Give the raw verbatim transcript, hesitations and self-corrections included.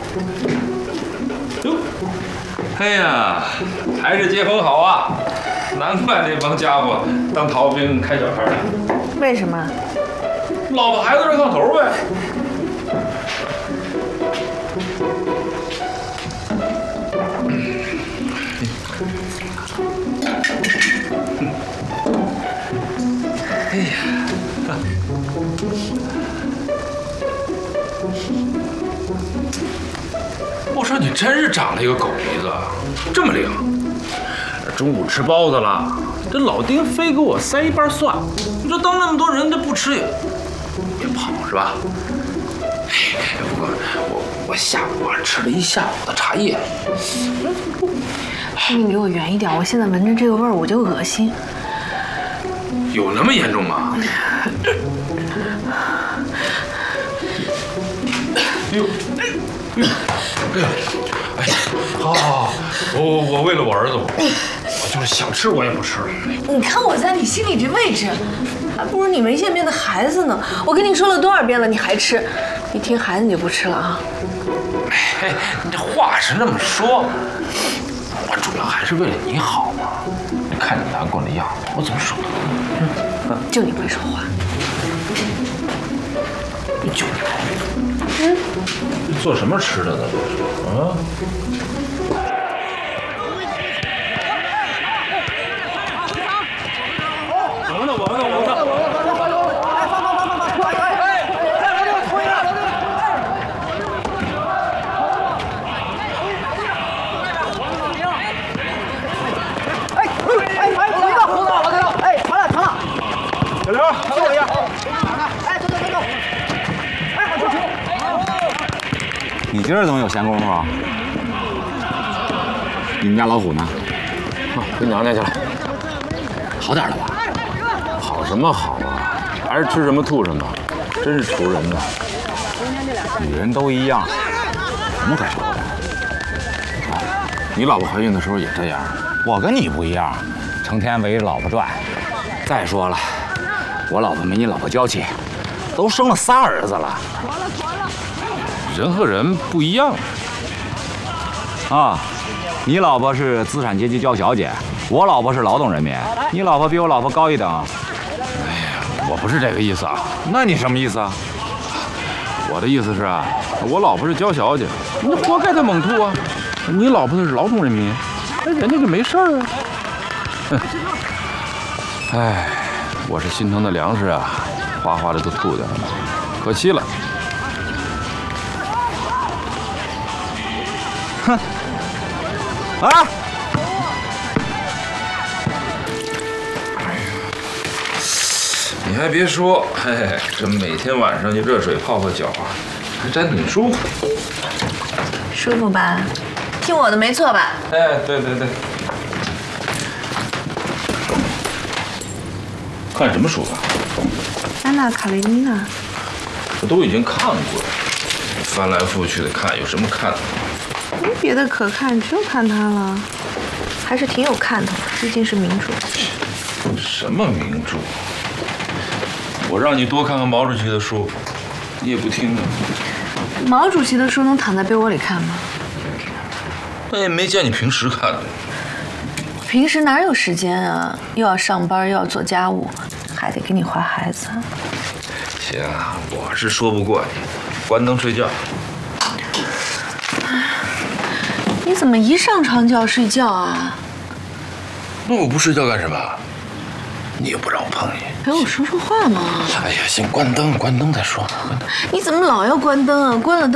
哟，哎呀，还是接风好啊！难怪那帮家伙当逃兵开小差的。 为什么？ 老婆孩子热炕头呗。哎呀！我说你真是长了一个狗鼻子，这么灵。中午吃包子了，这老丁非给我塞一瓣蒜，你说当那么多人，他不吃也别跑是吧？哎，不过我我下午啊吃了一下午的茶叶。 你离我远一点，我现在闻着这个味儿我就恶心。 有那么严重吗？哎呦，哎呦，哎呀，哎呀，好好好，我我我为了我儿子，我我就是想吃我也不吃了。 你看我在你心里这位置，还不如你没见面的孩子呢。我跟你说了多少遍了，你还吃？一听孩子你就不吃了啊？ 哎，你这话是那么说，我主要还是为了你好嘛。你看你难过的样子，我怎么舍得？ 嗯，就你会说话。 就你。嗯，做什么吃的呢？啊？我呢，我呢，我呢！ 哎，放放放放放！哎，再往这个推了！哎哎哎，有一个，我看到，我看到，哎，成了成了！ 小刘， 救我一下！哎，走走走走！哎，好球球！ 你今儿怎么有闲工夫啊？你们家老虎呢？ 啊，回娘家去了。 好点了吧？ 好什么好啊？还是吃什么吐什么，真是愁人呐！ 女人都一样，什么可愁的？ 你老婆怀孕的时候也这样？ 我跟你不一样，成天围着老婆转。再说了，我老婆没你老婆娇气，都生了仨儿子了。 人和人不一样啊！你老婆是资产阶级娇小姐，我老婆是劳动人民。你老婆比我老婆高一等。 哎呀，我不是这个意思啊。 那你什么意思啊？ 我的意思是啊，我老婆是娇小姐，你活该她猛吐啊。你老婆那是劳动人民，那人家就没事儿啊。哼，哎，我是心疼的粮食啊，哗哗的都吐掉了，可惜了。 哼，啊！ 你还别说，嘿嘿，这每天晚上就热水泡泡脚啊，还真挺舒服。 舒服吧？听我的没错吧？ 哎，对对对。看什么书啊？ 安娜·卡列尼娜。 我都已经看过了，翻来覆去的看，有什么看的？ 没别的可看，只有看它了。还是挺有看头的，毕竟是名著。 什么名著？我让你多看看毛主席的书，你也不听啊。 毛主席的书能躺在被窝里看吗？ 那也没见你平时看的。 平时哪有时间啊？又要上班，又要做家务，还得给你怀孩子。 行啊，我是说不过你，关灯睡觉。 你怎么一上床就要睡觉啊？ 那我不睡觉干什么？你又不让我碰你， 陪我说说话嘛。 哎呀，先关灯，关灯再说。 你怎么老要关灯啊？关了灯。